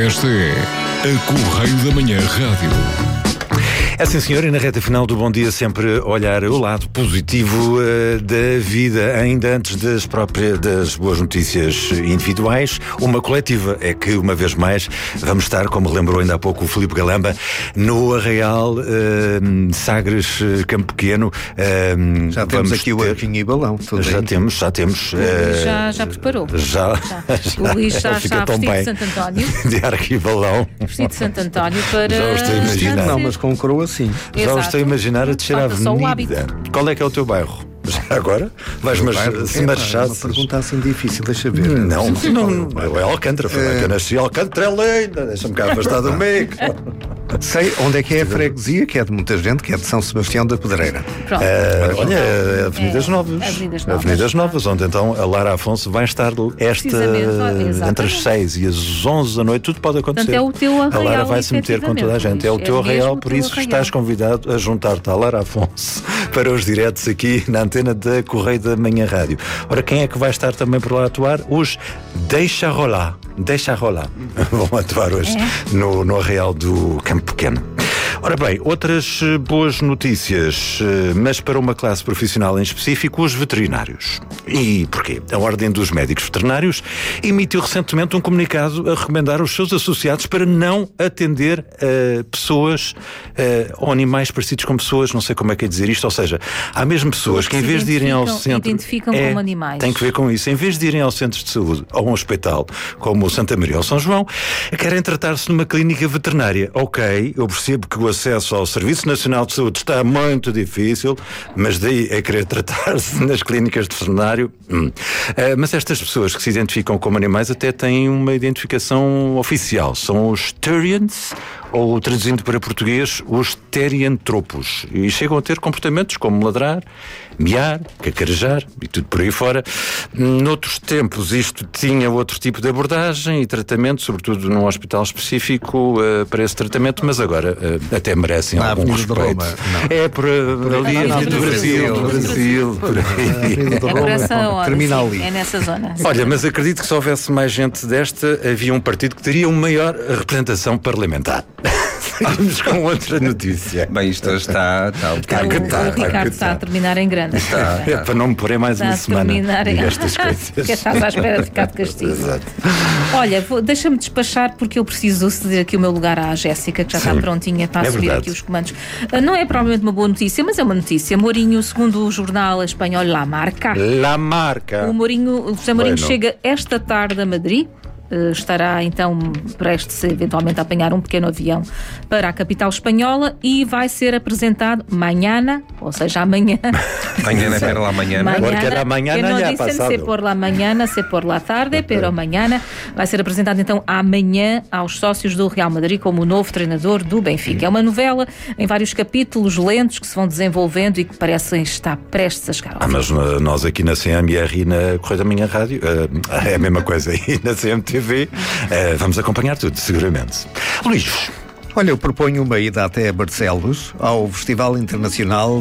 Esta é a Correio da Manhã Rádio. É sim, senhor, e na reta final do Bom Dia sempre olhar o lado positivo da vida, ainda antes das boas notícias individuais. Uma coletiva é que, uma vez mais, vamos estar, como lembrou ainda há pouco o Filipe Galamba, no Arraial Sagres Campo Pequeno. Já temos aqui o arquinho e balão. Já temos. Já preparou. Já. O Luís já fica está tão vestido bem de Santo António. De arco e balão. Vestido de Santo António para... Já o estou a imaginar. Não, mas com coroa sim. Já o estou a imaginar a descer a Falta só o avenida. Qual é que é o teu bairro? Já agora? Vais-me se marchar? É uma pergunta assim difícil, deixa ver. Não, é Alcântara. Foi lá que eu nasci. Alcântara é linda. Deixa-me cá afastado do meio. Sei onde é que é a freguesia, que é de muita gente, que é de São Sebastião da Pedreira. Pronto. Olha, Avenidas Novas. Avenidas Novas, onde então a Lara Afonso vai estar entre as 6 e as 11 da noite. Tudo pode acontecer. Portanto, é o teu arraial, a Lara vai se meter com toda a gente. É o teu arraial, por isso estás convidado a juntar-te à Lara Afonso para os diretos aqui na antena da Correio da Manhã Rádio. Ora, quem é que vai estar também por lá a atuar? Os Deixa Rolar. Vão atuar hoje no Arraial do Campo Pequeno. Ora bem, outras boas notícias, mas para uma classe profissional em específico, os veterinários. E porquê? A Ordem dos Médicos Veterinários emitiu recentemente um comunicado a recomendar aos seus associados para não atender pessoas ou animais parecidos com pessoas, não sei como é que é dizer isto, ou seja, há mesmo pessoas que em vez de irem ao centro... Identificam como animais. Tem que ver com isso. Em vez de irem aos centros de saúde ou a um hospital como o Santa Maria ou São João, querem tratar-se numa clínica veterinária. Ok, eu percebo que o acesso ao Serviço Nacional de Saúde está muito difícil, mas daí é querer tratar-se nas clínicas de veterinário. Mas estas pessoas que se identificam como animais até têm uma identificação oficial. São os Therians, ou traduzindo para português, os Therianthropos. E chegam a ter comportamentos como ladrar, miar, cacarejar e tudo por aí fora. Noutros tempos isto tinha outro tipo de abordagem e tratamento, sobretudo num hospital específico para esse tratamento, mas agora até merecem algum respeito. É por ali, do Brasil, por aí. Termina ali. É nessa zona. Olha, mas acredito que se houvesse mais gente desta, havia um partido que teria uma maior representação parlamentar. Seguimos com outra notícia. Bem, isto está O Ricardo está a terminar em grande. É para não me porem mais uma semana estas coisas. Porque estás à espera de ficar de castigo. Exato. Olha, deixa-me despachar porque eu preciso ceder aqui o meu lugar à Jéssica, que já está prontinha para assumir aqui os comandos. Não é provavelmente uma boa notícia, mas é uma notícia. Mourinho, segundo o jornal espanhol La Marca. O José Mourinho chega esta tarde a Madrid. Estará então prestes eventualmente a apanhar um pequeno avião para a capital espanhola e vai ser apresentado amanhã, ou seja, amanhã. Mañana, pero la mañana. Porque la mañana não já dizem passado. se por la mañana, se por la tarde, pero amanhã. Vai ser apresentado então amanhã aos sócios do Real Madrid como o novo treinador do Benfica. É uma novela em vários capítulos lentos que se vão desenvolvendo e que parecem estar prestes a chegar ao fim. Mas nós aqui na CMR e na Correio da Manhã Rádio é a mesma coisa aí na CMTV. Vamos acompanhar tudo, seguramente. Luís. Olha, eu proponho uma ida até Barcelos, ao Festival Internacional